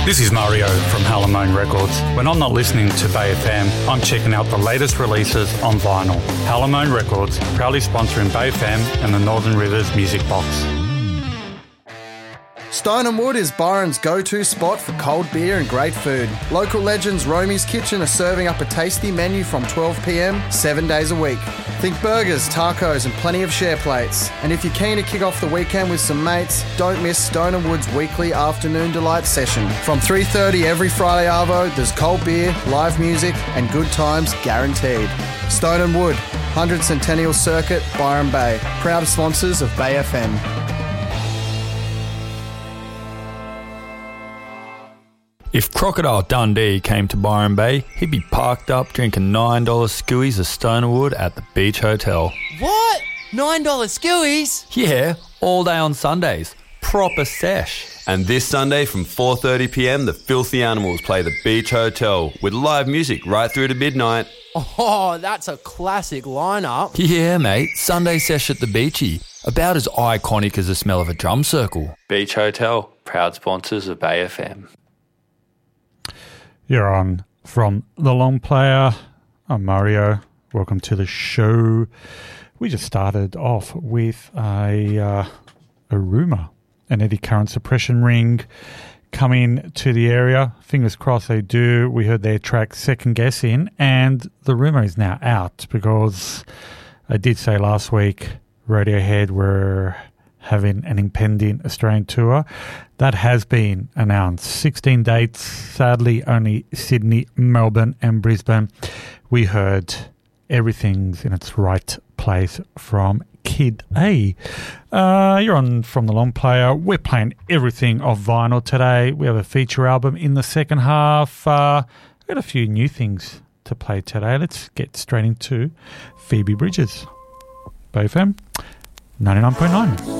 This is Mario from Halamone Records. When I'm not listening to Bay FM, I'm checking out the latest releases on vinyl. Halamone Records, proudly sponsoring Bay FM and the Northern Rivers Music Box. Stone & Wood is Byron's go-to spot for cold beer and great food. Local legends Romy's Kitchen are serving up a tasty menu from 12 p.m, 7 days a week. Think burgers, tacos and plenty of share plates. And if you're keen to kick off the weekend with some mates, don't miss Stone & Wood's weekly afternoon delight session. From 3:30 every Friday arvo, there's cold beer, live music and good times guaranteed. Stone & Wood, 100 Centennial Circuit, Byron Bay. Proud sponsors of Bay FM. If Crocodile Dundee came to Byron Bay, he'd be parked up drinking $9 skewies of Stonerwood at the Beach Hotel. What? $9 skewies? Yeah, all day on Sundays. Proper sesh. And this Sunday from 4:30 p.m, the Filthy Animals play the Beach Hotel with live music right through to midnight. Oh, that's a classic lineup. Yeah, mate. Sunday sesh at the Beachy. About as iconic as the smell of a drum circle. Beach Hotel, proud sponsors of Bay FM. You're on From the Long Player. I'm Mario. Welcome to the show. We just started off with a rumour, an eddy current suppression ring coming to the area. Fingers crossed they do. We heard their track Second Guessing, and the rumour is now out because I did say last week Radiohead were having an impending Australian tour. That has been announced. 16 dates, sadly only Sydney, Melbourne and Brisbane. We heard Everything's in Its Right Place from Kid A. You're on From the Long Player. We're playing everything off vinyl today. We have a feature album in the second half. We've got a few new things to play today. Let's get straight into Phoebe Bridgers. Bay FM 99.9.